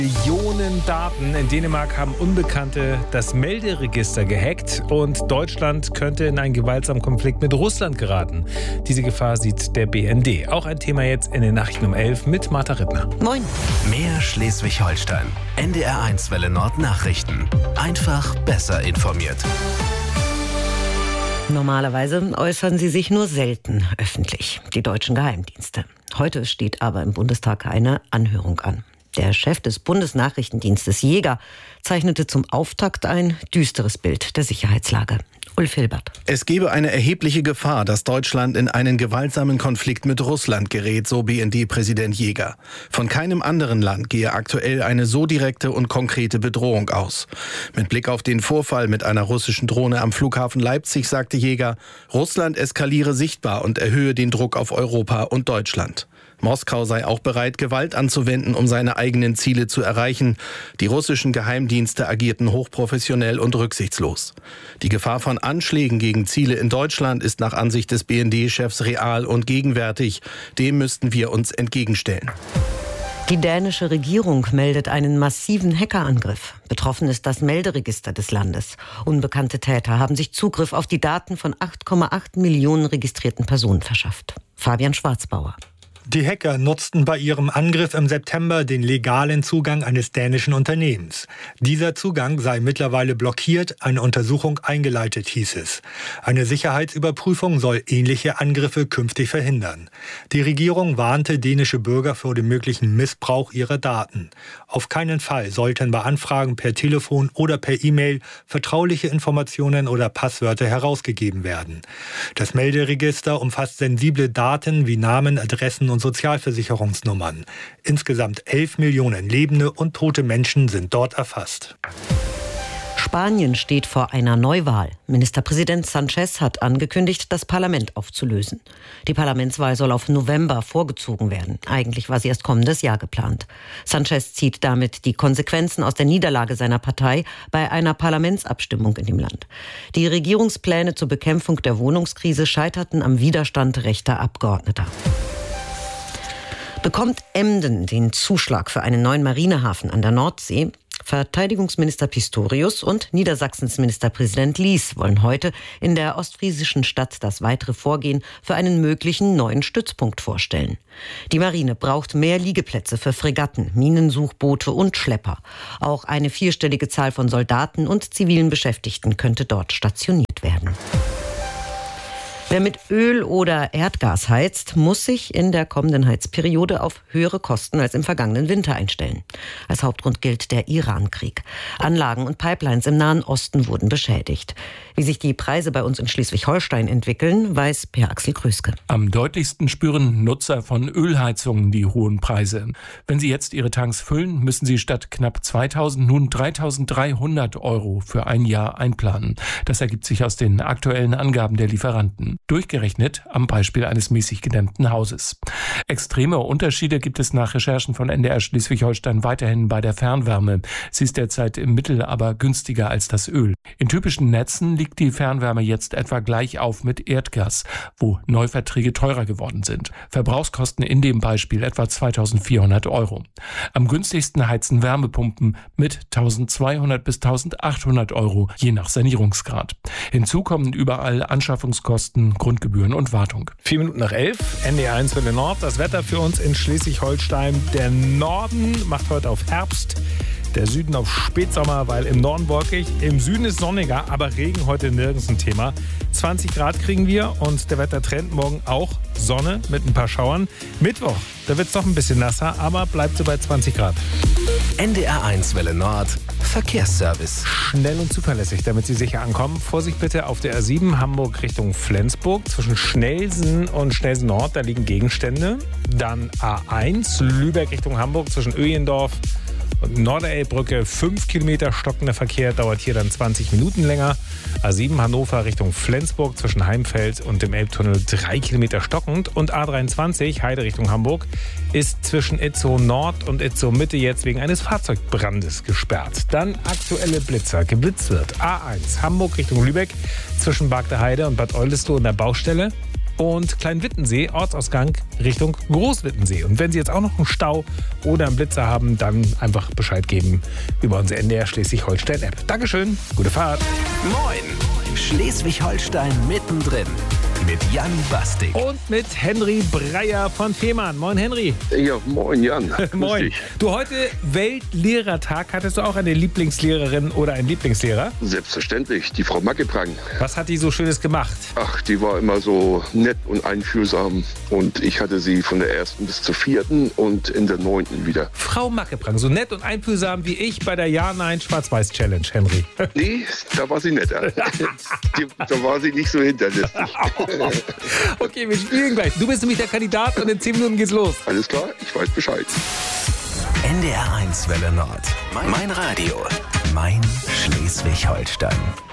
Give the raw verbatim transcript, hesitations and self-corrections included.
Millionen Daten. In Dänemark haben Unbekannte das Melderegister gehackt und Deutschland könnte in einen gewaltsamen Konflikt mit Russland geraten. Diese Gefahr sieht der B N D. Auch ein Thema jetzt in den Nachrichten um elf mit Martha Rittner. Moin. Mehr Schleswig-Holstein. N D R eins Welle Nord Nachrichten. Einfach besser informiert. Normalerweise äußern sie sich nur selten öffentlich, die deutschen Geheimdienste. Heute steht aber im Bundestag eine Anhörung an. Der Chef des Bundesnachrichtendienstes Jäger zeichnete zum Auftakt ein düsteres Bild der Sicherheitslage. Ulf Hilbert. Es gebe eine erhebliche Gefahr, dass Deutschland in einen gewaltsamen Konflikt mit Russland gerät, so B N D-Präsident Jäger. Von keinem anderen Land gehe aktuell eine so direkte und konkrete Bedrohung aus. Mit Blick auf den Vorfall mit einer russischen Drohne am Flughafen Leipzig sagte Jäger, Russland eskaliere sichtbar und erhöhe den Druck auf Europa und Deutschland. Moskau sei auch bereit, Gewalt anzuwenden, um seine eigenen Ziele zu erreichen. Die russischen Geheimdienste agierten hochprofessionell und rücksichtslos. Die Gefahr von Anschlägen gegen Ziele in Deutschland ist nach Ansicht des B N D-Chefs real und gegenwärtig. Dem müssten wir uns entgegenstellen. Die dänische Regierung meldet einen massiven Hackerangriff. Betroffen ist das Melderegister des Landes. Unbekannte Täter haben sich Zugriff auf die Daten von acht Komma acht Millionen registrierten Personen verschafft. Fabian Schwarzbauer. Die Hacker nutzten bei ihrem Angriff im September den legalen Zugang eines dänischen Unternehmens. Dieser Zugang sei mittlerweile blockiert, eine Untersuchung eingeleitet, hieß es. Eine Sicherheitsüberprüfung soll ähnliche Angriffe künftig verhindern. Die Regierung warnte dänische Bürger vor dem möglichen Missbrauch ihrer Daten. Auf keinen Fall sollten bei Anfragen per Telefon oder per E-Mail vertrauliche Informationen oder Passwörter herausgegeben werden. Das Melderegister umfasst sensible Daten wie Namen, Adressen und Sozialversicherungsnummern. Insgesamt elf Millionen lebende und tote Menschen sind dort erfasst. Spanien steht vor einer Neuwahl. Ministerpräsident Sánchez hat angekündigt, das Parlament aufzulösen. Die Parlamentswahl soll auf November vorgezogen werden. Eigentlich war sie erst kommendes Jahr geplant. Sánchez zieht damit die Konsequenzen aus der Niederlage seiner Partei bei einer Parlamentsabstimmung in dem Land. Die Regierungspläne zur Bekämpfung der Wohnungskrise scheiterten am Widerstand rechter Abgeordneter. Bekommt Emden den Zuschlag für einen neuen Marinehafen an der Nordsee? Verteidigungsminister Pistorius und Niedersachsens Ministerpräsident Lies wollen heute in der ostfriesischen Stadt das weitere Vorgehen für einen möglichen neuen Stützpunkt vorstellen. Die Marine braucht mehr Liegeplätze für Fregatten, Minensuchboote und Schlepper. Auch eine vierstellige Zahl von Soldaten und zivilen Beschäftigten könnte dort stationiert werden. Wer mit Öl oder Erdgas heizt, muss sich in der kommenden Heizperiode auf höhere Kosten als im vergangenen Winter einstellen. Als Hauptgrund gilt der Iran-Krieg. Anlagen und Pipelines im Nahen Osten wurden beschädigt. Wie sich die Preise bei uns in Schleswig-Holstein entwickeln, weiß Per Axel Kröske. Am deutlichsten spüren Nutzer von Ölheizungen die hohen Preise. Wenn sie jetzt ihre Tanks füllen, müssen sie statt knapp zweitausend nun dreitausenddreihundert Euro für ein Jahr einplanen. Das ergibt sich aus den aktuellen Angaben der Lieferanten. Durchgerechnet am Beispiel eines mäßig gedämmten Hauses. Extreme Unterschiede gibt es nach Recherchen von N D R Schleswig-Holstein weiterhin bei der Fernwärme. Sie ist derzeit im Mittel aber günstiger als das Öl. In typischen Netzen liegt die Fernwärme jetzt etwa gleich auf mit Erdgas, wo Neuverträge teurer geworden sind. Verbrauchskosten in dem Beispiel etwa zweitausendvierhundert Euro. Am günstigsten heizen Wärmepumpen mit eintausendzweihundert bis eintausendachthundert Euro, je nach Sanierungsgrad. Hinzu kommen überall Anschaffungskosten, Grundgebühren und Wartung. Vier Minuten nach elf, N D R eins Welle Nord. Das Wetter für uns in Schleswig-Holstein. Der Norden macht heute auf Herbst, der Süden auf Spätsommer, weil im Norden wolkig, im Süden ist sonniger, aber Regen heute nirgends ein Thema. zwanzig Grad kriegen wir und der Wettertrend morgen auch Sonne mit ein paar Schauern. Mittwoch, da wird es doch ein bisschen nasser, aber bleibt so bei zwanzig Grad. N D R eins Welle Nord, Verkehrsservice. Schnell und zuverlässig, damit Sie sicher ankommen. Vorsicht bitte auf der A sieben Hamburg Richtung Flensburg. Zwischen Schnelsen und Schnelsen Nord, da liegen Gegenstände. Dann A eins Lübeck Richtung Hamburg zwischen Öjendorf und Norderelbbrücke. fünf Kilometer stockender Verkehr, dauert hier dann zwanzig Minuten länger. A sieben Hannover Richtung Flensburg zwischen Heimfeld und dem Elbtunnel drei Kilometer stockend. Und A dreiundzwanzig Heide Richtung Hamburg ist zwischen Itzehoe Nord und Itzehoe Mitte jetzt wegen eines Fahrzeugbrandes gesperrt. Dann aktuelle Blitzer. Geblitzt wird A eins Hamburg Richtung Lübeck zwischen Bargter Heide und Bad Oldesloe in der Baustelle. und Kleinwittensee, Ortsausgang Richtung Großwittensee. Und wenn Sie jetzt auch noch einen Stau oder einen Blitzer haben, dann einfach Bescheid geben über unsere N D R Schleswig-Holstein-App. Dankeschön, gute Fahrt. Moin, Schleswig-Holstein mittendrin. Mit Jan Bastik. Und mit Henry Breyer von Fehmarn. Moin, Henry. Ja, moin, Jan. Moin. Dich. Du, heute Weltlehrertag. Hattest du auch eine Lieblingslehrerin oder einen Lieblingslehrer? Selbstverständlich, die Frau Mackeprang. Was hat die so Schönes gemacht? Ach, die war immer so nett und einfühlsam. Und ich hatte sie von der ersten bis zur vierten und in der neunten wieder. Frau Mackeprang, so nett und einfühlsam wie ich bei der Ja-Nein-Schwarz-Weiß-Challenge, Henry. Nee, da war sie netter. die, da war sie nicht so hinterlistig. Okay, wir spielen gleich. Du bist nämlich der Kandidat und in zehn Minuten geht's los. Alles klar, ich weiß Bescheid. N D R eins Welle Nord. Mein Radio. Mein Schleswig-Holstein.